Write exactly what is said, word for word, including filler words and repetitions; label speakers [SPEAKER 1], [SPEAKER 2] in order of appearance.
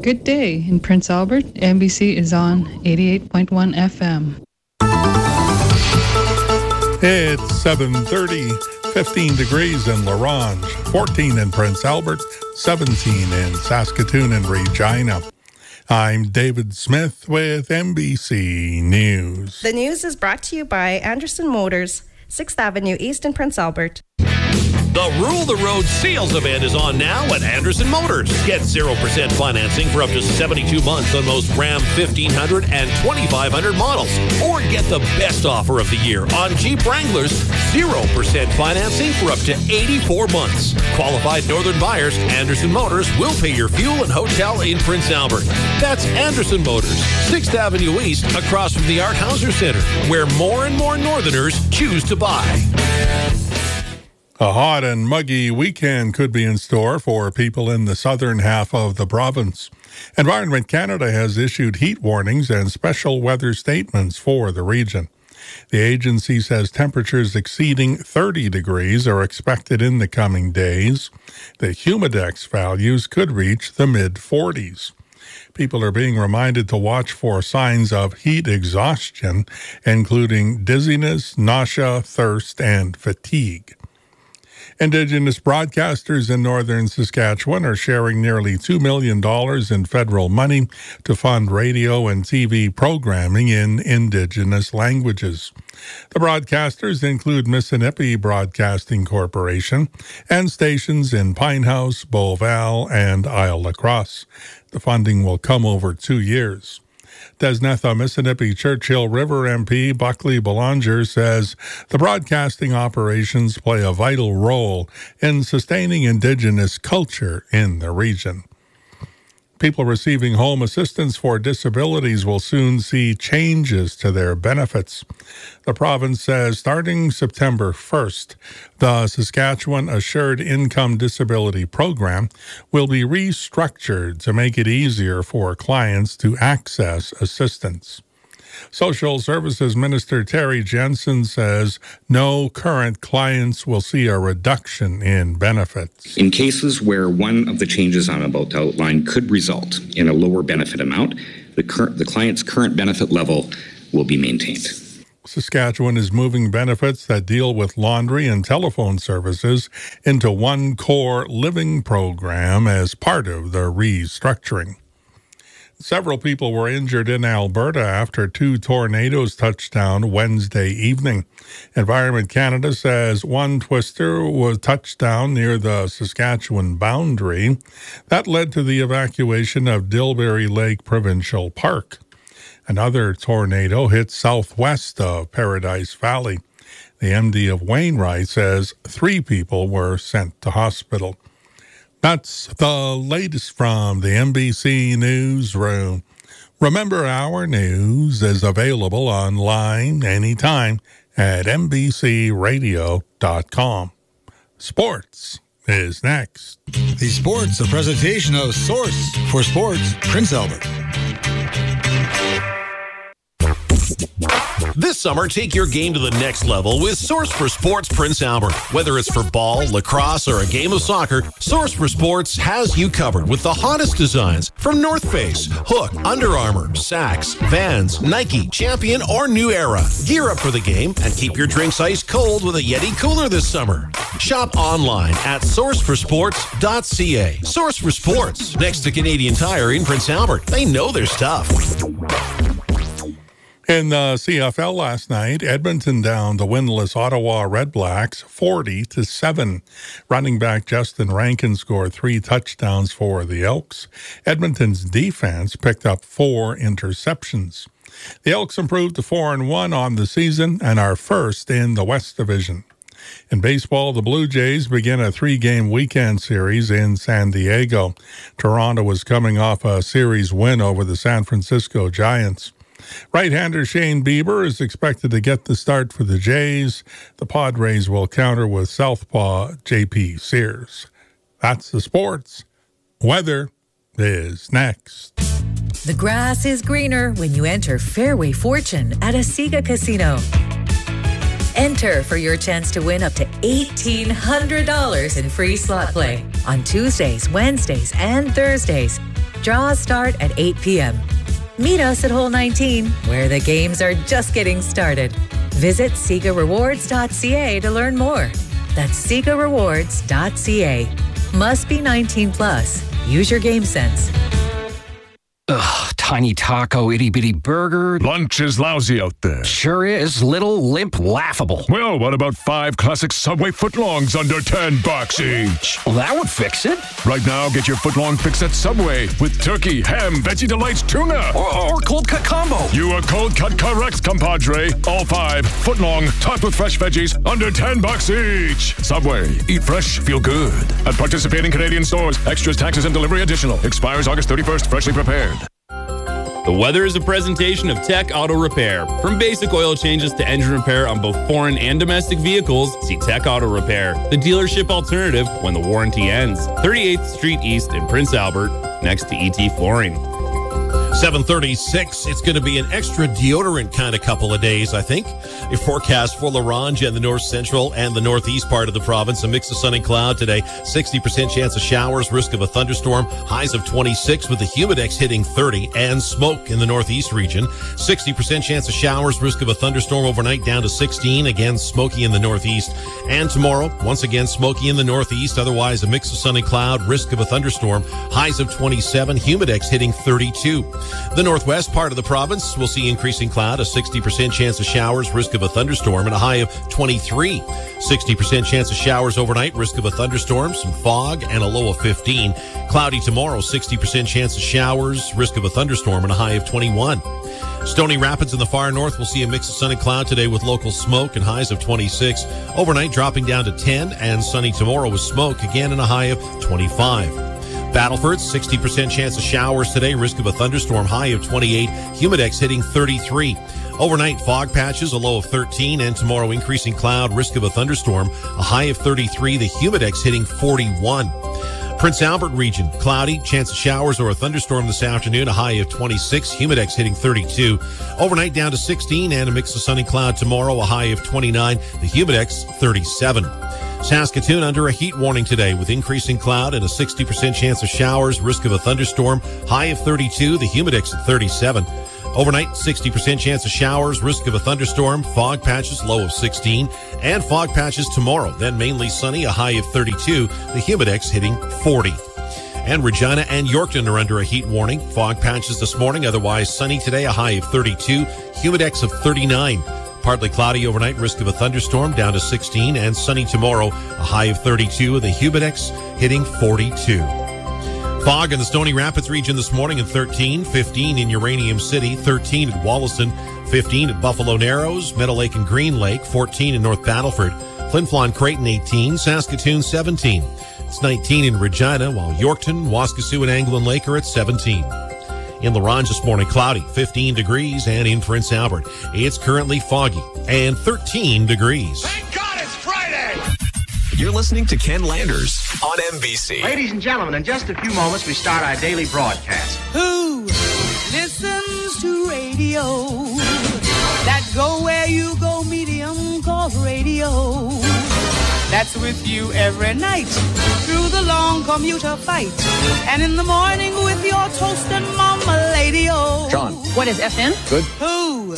[SPEAKER 1] Good day. In Prince Albert, M B C is on eighty-eight point one F M.
[SPEAKER 2] It's seven thirty, fifteen degrees in La Ronge, fourteen in Prince Albert, seventeen in Saskatoon and Regina. I'm David Smith with M B C News.
[SPEAKER 3] The news is brought to you by Anderson Motors, sixth Avenue East in Prince Albert.
[SPEAKER 4] The Rule the Road sales event is on now at Anderson Motors. Get zero percent financing for up to seventy-two months on most Ram fifteen hundred and twenty-five hundred models. Or get the best offer of the year on Jeep Wranglers, zero percent financing for up to eighty-four months. Qualified northern buyers, Anderson Motors will pay your fuel and hotel in Prince Albert. That's Anderson Motors, sixth Avenue East, across from the Art Hauser Center, where more and more northerners choose to buy.
[SPEAKER 2] A hot and muggy weekend could be in store for people in the southern half of the province. Environment Canada has issued heat warnings and special weather statements for the region. The agency says temperatures exceeding thirty degrees are expected in the coming days. The humidex values could reach the mid forties. People are being reminded to watch for signs of heat exhaustion, including dizziness, nausea, thirst, and fatigue. Indigenous broadcasters in northern Saskatchewan are sharing nearly two million dollars in federal money to fund radio and T V programming in Indigenous languages. The broadcasters include Missinippi Broadcasting Corporation and stations in Pinehouse, Beauval, and Isle La Crosse. The funding will come over two years. Desnetha Missinippi Churchill River M P Buckley Belanger says the broadcasting operations play a vital role in sustaining Indigenous culture in the region. People receiving home assistance for disabilities will soon see changes to their benefits. The province says starting September first, the Saskatchewan Assured Income Disability Program will be restructured to make it easier for clients to access assistance. Social Services Minister Terry Jensen says no current clients will see a reduction in benefits.
[SPEAKER 5] In cases where one of the changes I'm about to outline could result in a lower benefit amount, the, cur- the client's current benefit level will be maintained.
[SPEAKER 2] Saskatchewan is moving benefits that deal with laundry and telephone services into one core living program as part of the restructuring. Several people were injured in Alberta after two tornadoes touched down Wednesday evening. Environment Canada says one twister was touched down near the Saskatchewan boundary. That led to the evacuation of Dilbury Lake Provincial Park. Another tornado hit southwest of Paradise Valley. The M D of Wainwright says three people were sent to hospital. That's the latest from the M B C Newsroom. Remember, our news is available online anytime at m b c radio dot com. Sports is next.
[SPEAKER 6] The Sports, a presentation of Source for Sports, Prince Albert.
[SPEAKER 4] This summer, take your game to the next level with Source for Sports Prince Albert. Whether it's for ball, lacrosse, or a game of soccer, Source for Sports has you covered with the hottest designs from North Face, Hook, Under Armour, Sax, Vans, Nike, Champion, or New Era. Gear up for the game and keep your drinks ice cold with a Yeti cooler this summer. Shop online at source for sports dot c a. Source for Sports, next to Canadian Tire in Prince Albert. They know their stuff.
[SPEAKER 2] In the C F L last night, Edmonton downed the winless Ottawa Redblacks forty to seven. Running back Justin Rankin scored three touchdowns for the Elks. Edmonton's defense picked up four interceptions. The Elks improved to four and one on the season and are first in the West Division. In baseball, the Blue Jays begin a three-game weekend series in San Diego. Toronto was coming off a series win over the San Francisco Giants. Right-hander Shane Bieber is expected to get the start for the Jays. The Padres will counter with southpaw J P Sears. That's the sports. Weather is next.
[SPEAKER 7] The grass is greener when you enter Fairway Fortune at Asiga Casino. Enter for your chance to win up to eighteen hundred dollars in free slot play on Tuesdays, Wednesdays, and Thursdays. Draws start at eight p.m. Meet us at Hole nineteen, where the games are just getting started. Visit Sega Rewards dot c a to learn more. That's Sega Rewards dot c a. Must be nineteen plus. Use your game sense.
[SPEAKER 8] Ugh, tiny taco, itty-bitty burger.
[SPEAKER 9] Lunch is lousy out there.
[SPEAKER 8] Sure is. Little, limp, laughable.
[SPEAKER 9] Well, what about five classic Subway footlongs under ten bucks each?
[SPEAKER 8] Well, that would fix it.
[SPEAKER 9] Right now, get your footlong fix at Subway with turkey, ham, Veggie Delights, tuna.
[SPEAKER 8] Or, or cold cut combo.
[SPEAKER 9] You are cold cut correct, compadre. All five, footlong, topped with fresh veggies, under ten bucks each. Subway, eat fresh, feel good. At participating Canadian stores, extras, taxes, and delivery additional. Expires August thirty-first, freshly prepared.
[SPEAKER 10] The weather is a presentation of Tech Auto Repair. From basic oil changes to engine repair on both foreign and domestic vehicles, see Tech Auto Repair, the dealership alternative when the warranty ends. thirty-eighth Street East in Prince Albert, next to E T Flooring.
[SPEAKER 4] seven thirty-six, it's going to be an extra deodorant kind of couple of days, I think. A forecast for La Ronge and the north central and the northeast part of the province. A mix of sun and cloud today. sixty percent chance of showers, risk of a thunderstorm. Highs of twenty-six with the humidex hitting thirty, and smoke in the northeast region. sixty percent chance of showers, risk of a thunderstorm overnight down to sixteen. Again, smoky in the northeast. And tomorrow, once again, smoky in the northeast. Otherwise, a mix of sun and cloud, risk of a thunderstorm. Highs of twenty-seven, humidex hitting thirty-two. The northwest part of the province will see increasing cloud, a sixty percent chance of showers, risk of a thunderstorm, and a high of twenty-three. sixty percent chance of showers overnight, risk of a thunderstorm, some fog, and a low of fifteen. Cloudy tomorrow, sixty percent chance of showers, risk of a thunderstorm, and a high of twenty-one. Stony Rapids in the far north will see a mix of sun and cloud today with local smoke and highs of twenty-six. Overnight dropping down to ten, and sunny tomorrow with smoke again and a high of twenty-five. Battleford, sixty percent chance of showers today, risk of a thunderstorm, high of twenty-eight, humidex hitting thirty-three. Overnight fog patches, a low of thirteen, and tomorrow increasing cloud, risk of a thunderstorm, a high of thirty-three, the humidex hitting forty-one. Prince Albert region, cloudy, chance of showers or a thunderstorm this afternoon, a high of twenty-six, humidex hitting thirty-two. Overnight down to sixteen, and a mix of sun and cloud tomorrow, a high of twenty-nine, the humidex thirty-seven. Saskatoon under a heat warning today with increasing cloud and a sixty percent chance of showers, risk of a thunderstorm, high of thirty-two, the humidex at thirty-seven. Overnight, sixty percent chance of showers, risk of a thunderstorm, fog patches, low of sixteen, and fog patches tomorrow. Then mainly sunny, a high of thirty-two, the humidex hitting forty. And Regina and Yorkton are under a heat warning. Fog patches this morning, otherwise sunny today, a high of thirty-two, humidex of thirty-nine. Partly cloudy overnight, risk of a thunderstorm down to sixteen, and sunny tomorrow, a high of thirty-two, with the humidex hitting forty-two. Fog in the Stony Rapids region this morning at thirteen, fifteen in Uranium City, thirteen at Wollaston, fifteen at Buffalo Narrows, Meadow Lake and Green Lake, fourteen in North Battleford, Flin Flon Creighton eighteen, Saskatoon seventeen. It's nineteen in Regina, while Yorkton, Waskesiu, and Anglin Lake are at seventeen. In La Ronge this morning, cloudy, fifteen degrees, and in Prince Albert, it's currently foggy and thirteen degrees.
[SPEAKER 11] Thank God it's Friday!
[SPEAKER 12] You're listening to Ken Landers on N B C.
[SPEAKER 13] Ladies and gentlemen, in just a few moments, we start our daily broadcast.
[SPEAKER 14] Who listens to radio? That go where you go medium called radio. That's with you every night through the long commuter fight. And in the morning with your toast and mama lady-o.
[SPEAKER 12] John.
[SPEAKER 15] What is F M?
[SPEAKER 12] Good.
[SPEAKER 14] Who